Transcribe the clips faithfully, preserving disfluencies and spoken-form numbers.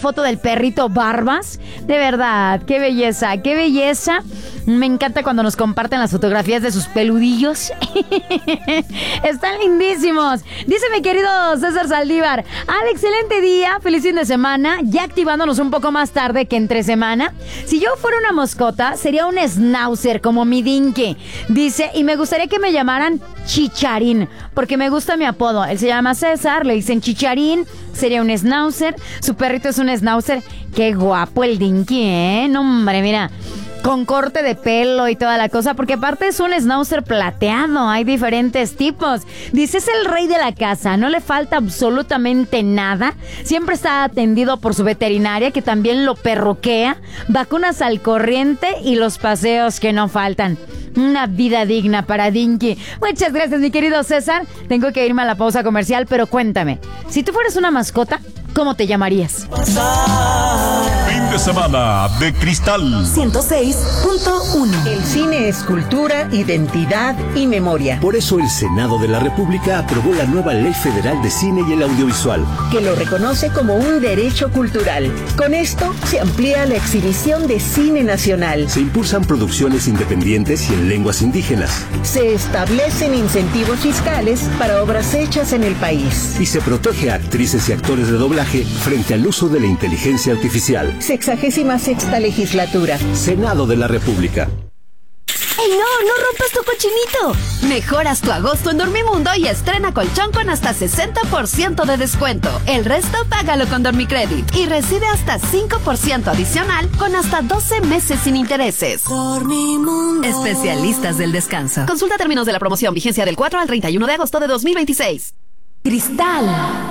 foto del perrito Barbas. De verdad, qué belleza, qué belleza. Me encanta cuando nos comparten las fotografías de sus peludillos. Están lindísimos. Dice mi querido César Saldívar: al excelente día, feliz fin de semana. Ya activándonos un poco más tarde que entre semana. Si yo fuera una mascota, sería un schnauzer como mi Dinky. Dice, y me gustaría que me llamaran Chicharín, porque me gusta mi apodo. Él se llama César, le dicen Chicharín. Sería un schnauzer. Su perrito es un schnauzer. Qué guapo el Dinky, ¿eh? No, hombre, mira, con corte de pelo y toda la cosa, porque aparte es un schnauzer plateado, hay diferentes tipos. Dice, es el rey de la casa, no le falta absolutamente nada, siempre está atendido por su veterinaria, que también lo perroquea, vacunas al corriente y los paseos que no faltan. Una vida digna para Dinky. Muchas gracias, mi querido César. Tengo que irme a la pausa comercial, pero cuéntame, si tú fueras una mascota, ¿cómo te llamarías? Fin de semana de Cristal ciento seis punto uno. El cine es cultura, identidad y memoria. Por eso el Senado de la República aprobó la nueva Ley Federal de Cine y el Audiovisual, que lo reconoce como un derecho cultural. Con esto se amplía la exhibición de cine nacional. Se impulsan producciones independientes y en lenguas indígenas. Se establecen incentivos fiscales para obras hechas en el país. Y se protege a actrices y actores de doblaje frente al uso de la inteligencia artificial. Sexagésima sexta legislatura. Senado de la República. ¡Ey, no! ¡No rompas tu cochinito! Mejoras tu agosto en Dormimundo y estrena colchón con hasta sesenta por ciento de descuento. El resto págalo con Dormicredit y recibe hasta cinco por ciento adicional con hasta doce meses sin intereses. Dormimundo. Especialistas del descanso. Consulta términos de la promoción. Vigencia del cuatro al treinta y uno de agosto de dos mil veintiséis. Cristal.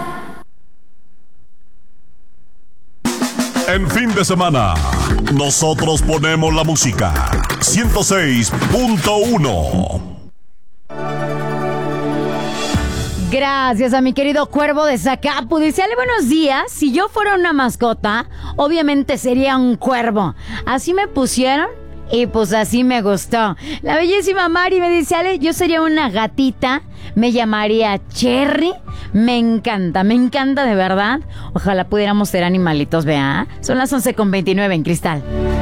En fin de semana, nosotros ponemos la música. ciento seis punto uno. Gracias a mi querido Cuervo de Zacapu. Dice, Ale, buenos días. Si yo fuera una mascota, obviamente sería un cuervo. Así me pusieron y pues así me gustó. La bellísima Mari me dice, Ale, yo sería una gatita. Me llamaría Cherry. Me encanta, me encanta de verdad. Ojalá pudiéramos ser animalitos, vea. Son las once con veintinueve en Cristal.